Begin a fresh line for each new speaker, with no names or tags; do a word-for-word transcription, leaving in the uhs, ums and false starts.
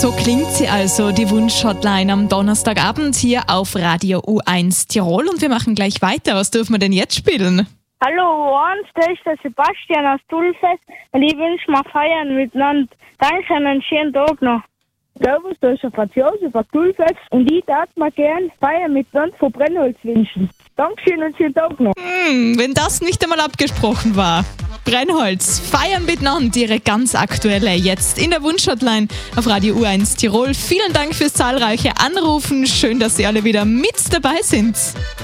So klingt sie also, die Wunsch-Hotline am Donnerstagabend hier auf Radio U eins Tirol. Und wir machen gleich weiter. Was dürfen wir denn jetzt spielen?
Hallo U eins, da ist der Sebastian aus Dulfes und ich wünsche mir feiern miteinander. Danke, einen schönen Tag noch.
Servus, da ist der Franz Josef aus Dulfes und ich darf mir gern feiern miteinander von Brennholz wünschen. Dankeschön und schönen Tag noch.
Hm, wenn das nicht einmal abgesprochen war. Brennholz, feiern miteinander, ihre ganz aktuelle, jetzt in der Wunsch-Hotline auf Radio U eins Tirol. Vielen Dank fürs zahlreiche Anrufen. Schön, dass Sie alle wieder mit dabei sind.